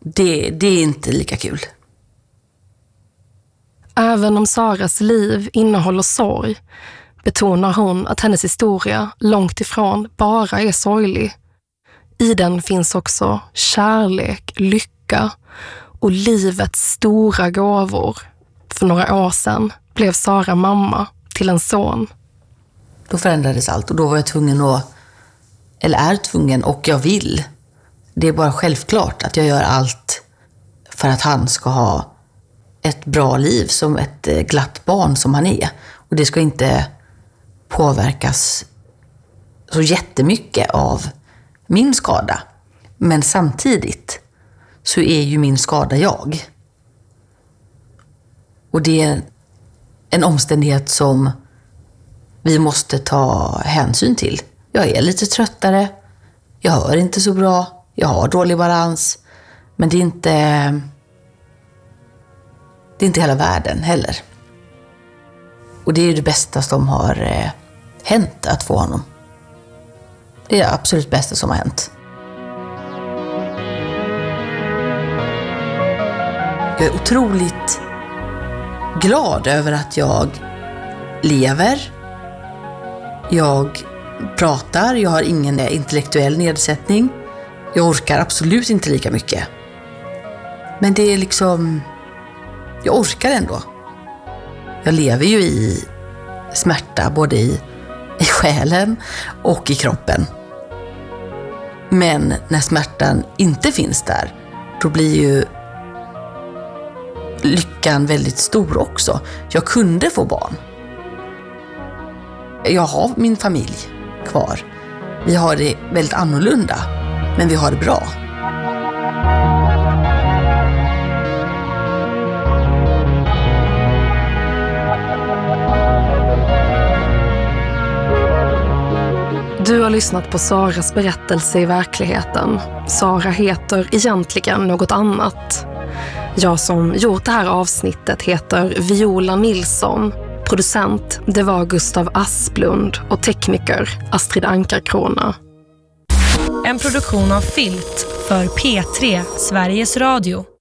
det är inte lika kul. Även om Saras liv innehåller sorg betonar hon att hennes historia långt ifrån bara är sorglig. I den finns också kärlek, lycka och livets stora gåvor. För några år sedan blev Sara mamma till en son. Då förändrades allt och då var jag tvungen och jag vill. Det är bara självklart att jag gör allt för att han ska ha ett bra liv som ett glatt barn som han är. Och det ska inte påverkas så jättemycket av min skada. Men samtidigt så är ju min skada jag. Och det är en omständighet som vi måste ta hänsyn till. Jag är lite tröttare, jag hör inte så bra, jag har dålig balans. Men det är inte hela världen heller. Och det är det bästa som har hänt att få honom. Det är det absolut bästa som har hänt. Jag är otroligt glad över att jag lever. Jag pratar, jag har ingen intellektuell nedsättning. Jag orkar absolut inte lika mycket. Men det är liksom... Jag orkar ändå. Jag lever ju i smärta både i själen och i kroppen. Men när smärtan inte finns där, då blir ju lyckan väldigt stor också. Jag kunde få barn. Jag har min familj kvar. Vi har det väldigt annorlunda, men vi har det bra. Du har lyssnat på Saras berättelse i verkligheten. Sara heter egentligen något annat. Jag som gjort det här avsnittet heter Viola Nilsson. Producent, det var Gustav Asplund och tekniker Astrid Ankarkrona. En produktion av Filt för P3, Sveriges Radio.